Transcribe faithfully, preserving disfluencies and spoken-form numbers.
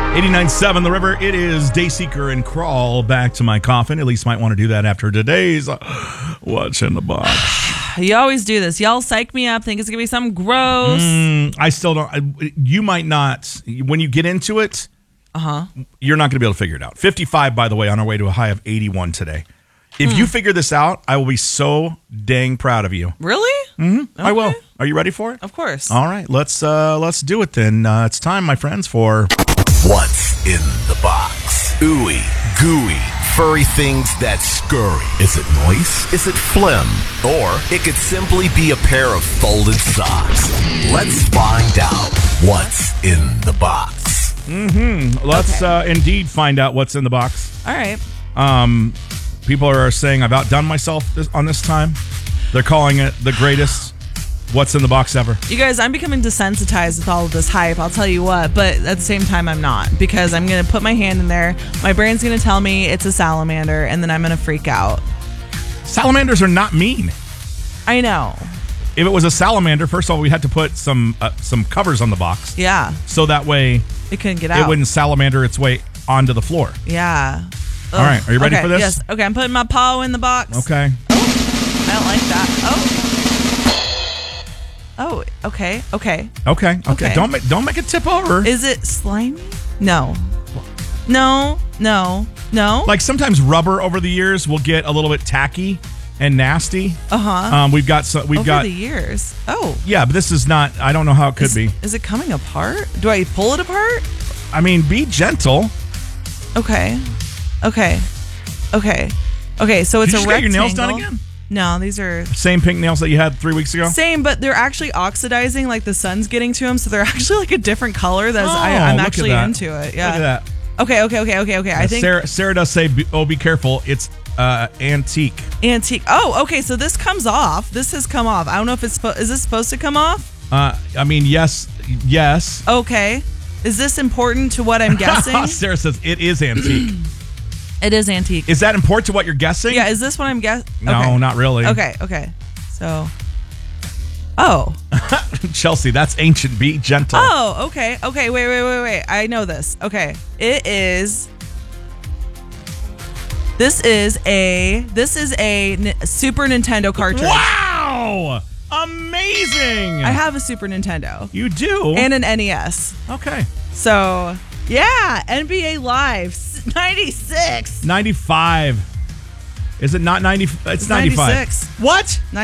eighty-nine point seven The River. It is Dayseeker and Crawl back to my coffin. At least might want to do that after today's uh, What's in the Box. You always do this. Y'all psych me up, think it's going to be something gross. Mm, I still don't. I, you might not. When you get into it, uh-huh. you're not going to be able to figure it out. fifty-five, by the way, on our way to a high of eighty-one today. If hmm. you figure this out, I will be so dang proud of you. Really? Mm-hmm. Okay. I will. Are you ready for it? Of course. All right. Let's uh, let's do it then. Uh, it's time, my friends, for What's in the Box. Ooey, gooey, furry things that scurry. Is it moist? Is it phlegm? Or it could simply be a pair of folded socks. Let's find out what's in the box. Mm-hmm. Let's okay. uh, indeed find out what's in the box. All right. Um, people are saying I've outdone myself this, on this time. They're calling it the greatest What's in the Box ever. You guys, I'm becoming desensitized with all of this hype. I'll tell you what, but at the same time, I'm not, because I'm going to put my hand in there. My brain's going to tell me it's a salamander, and then I'm going to freak out. Salamanders are not mean. I know. If it was a salamander, first of all, we had to put some uh, some covers on the box. Yeah. So that way it couldn't get out. It wouldn't salamander its way onto the floor. Yeah. Ugh. All right. Are you ready okay, for this? Yes. Okay. I'm putting my paw in the box. Okay. Oh, I don't like that. Oh. Oh. Okay. Okay. Okay. Okay. Okay. Don't make don't make it tip over. Is it slimy? No. No. No. No. Like sometimes rubber over the years will get a little bit tacky and nasty. Uh huh. Um, we've got some. We've over got the years. Oh. Yeah, but this is not. I don't know how it could is, be. Is it coming apart? Do I pull it apart? I mean, be gentle. Okay. Okay. Okay. Okay. So it's Did a you rectangle. get your nails done again? No, these are same pink nails that you had three weeks ago. Same, but they're actually oxidizing. Like the sun's getting to them, so they're actually like a different color. That's oh, I, I'm look actually at that. into it. Yeah. Look at that. Okay. Okay. Okay. Okay. Okay. I think Sarah, Sarah does say, "Oh, be careful. It's uh, antique." Antique. Oh, okay. So this comes off. This has come off. I don't know if it's spo- is this supposed to come off? Uh, I mean, yes, yes. Okay. Is this important to what I'm guessing? Sarah says it is antique. It is antique. Is that important to what you're guessing? Yeah. Is this what I'm guessing? No, okay. not really. Okay. Okay. So. Oh. Chelsea, that's ancient. Be gentle. Oh. Okay. Okay. Wait. Wait. Wait. Wait. I know this. Okay. It is. This is a. This is a N- Super Nintendo cartridge. Wow! Amazing. I have a Super Nintendo. You do? And an N E S. Okay. So, yeah, N B A Live, ninety-six. ninety-five. Is it not ninety? It's, It's ninety-five. ninety-six. What?